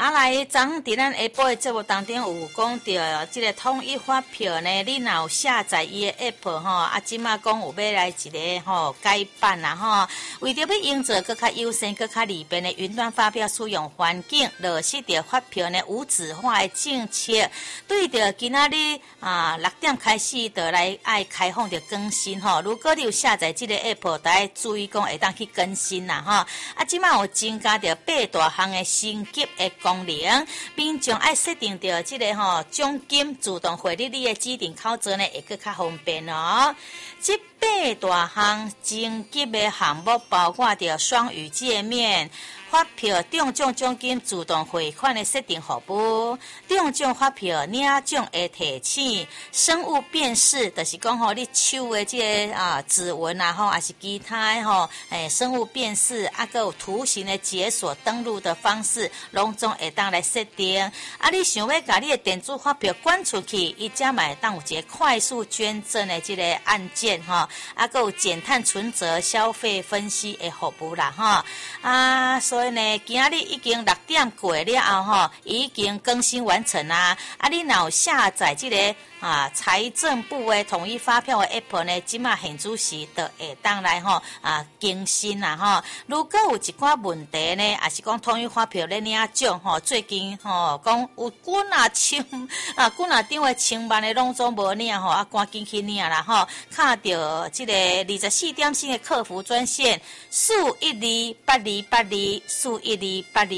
来，昨伫咱下晡的节目当中有讲到，即个统一发票呢，你若有下载伊的 app 吼，即马讲有要来一个吼改版啦吼，为着要营造更较优先、更较利便的云端发票使用环境，落实着发票呢无纸化的政策，对着今仔日6点开始就来爱开放着更新吼。如果你有下载即个 app， 就要注意讲会当去更新啦吼。即马有增加着8大项的升级的功能，民众爱设定着即个奖金自动汇入你的指定口座呢，会更较方便哦。这8大项升级的项目包括着双语界面。发票中奖奖金自动汇款的设定服务，中奖发票领奖的提醒，生物辨识，就是讲你手的这个指纹还是其他生物辨识，还有图形的解锁登录的方式，拢总会当来设定。你想要把你的电子发票捐出去，伊才会当有一个快速捐赠的这个按键还有减碳存折消费分析的服务啦所以呢，今仔日已经6点过了后已经更新完成啦。你若有下载这个财政部的统一发票的 app 呢，即马现主时就会当来更新啦如果有一寡问题呢，也是讲统一发票咧领奖最近讲有几啊张的千万的拢总无领赶紧去领啦卡到这个24点线的客服专线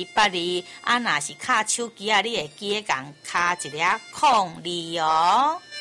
4128282412822若是卡手机你会记得共卡一个02哦。